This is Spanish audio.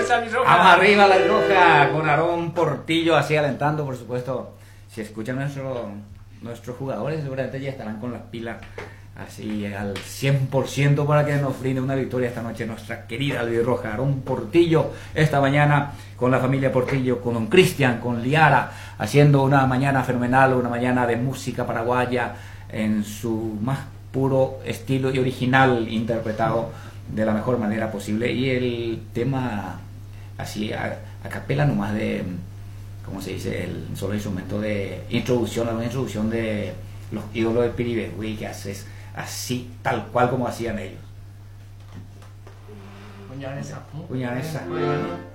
esa mi roja. Vamos arriba la roja con Aarón Portillo así alentando, por supuesto. Si escuchan nuestros jugadores seguramente ya estarán con las pilas así al 100% para que nos brinde una victoria esta noche nuestra querida albirroja. Aarón Portillo esta mañana con la familia Portillo, con don Cristian, con Liara, haciendo una mañana fenomenal, una mañana de música paraguaya en su más puro estilo y original, interpretado de la mejor manera posible. Y el tema así a capela nomás de, ¿cómo se dice? El solo instrumento de introducción, una introducción de los ídolos de Piribegüí, que haces así, tal cual como hacían ellos. Puñal esa. Puñal esa.